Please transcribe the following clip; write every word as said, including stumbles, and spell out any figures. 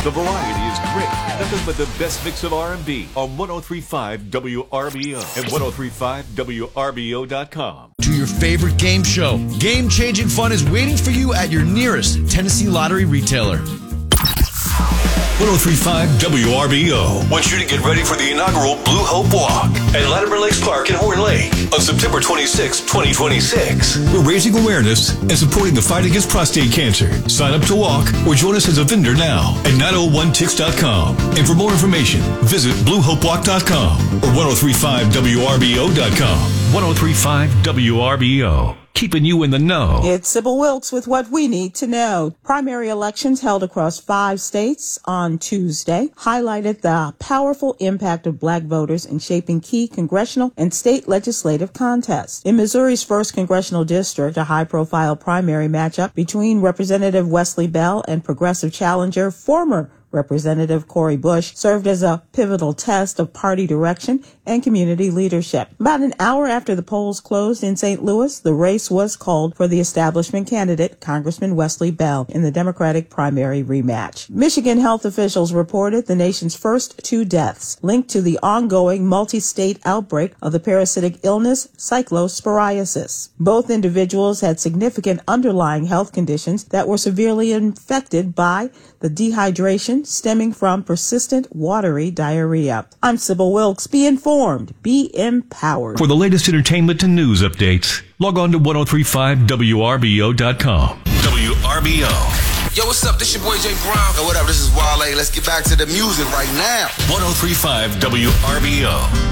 The variety is great. Nothing but the best mix of R and B on one oh three point five W R B O and one oh three point five W R B O dot com. To your favorite game show. Game-changing fun is waiting for you at your nearest Tennessee Lottery retailer. one oh three point five W R B O wants you to get ready for the inaugural Blue Hope Walk at Latimer Lakes Park in Horn Lake on September twenty-sixth, twenty twenty-six. We're raising awareness and supporting the fight against prostate cancer. Sign up to walk or join us as a vendor now at nine oh one tix dot com. And for more information, visit blue hope walk dot com or one oh three point five W R B O dot com. one oh three point five W R B O. Keeping you in the know. It's Sybil Wilkes with what we need to know. Primary elections held across five states on Tuesday highlighted the powerful impact of black voters in shaping key congressional and state legislative contests. In Missouri's first congressional district, a high-profile primary matchup between Representative Wesley Bell and progressive challenger former Representative Cori Bush served as a pivotal test of party direction and community leadership. About an hour after the polls closed in Saint Louis, the race was called for the establishment candidate, Congressman Wesley Bell, in the Democratic primary rematch. Michigan health officials reported the nation's first two deaths linked to the ongoing multi-state outbreak of the parasitic illness cyclosporiasis. Both individuals had significant underlying health conditions that were severely infected by the dehydration stemming from persistent watery diarrhea. I'm Sybil Wilkes. Be informed. Be empowered. For the latest entertainment and news updates, log on to one oh three point five W R B O dot com. W R B O. Yo, what's up? This your boy Jay Brown. Yo, what up? This is Wale. Let's get back to the music right now. one oh three point five W R B O.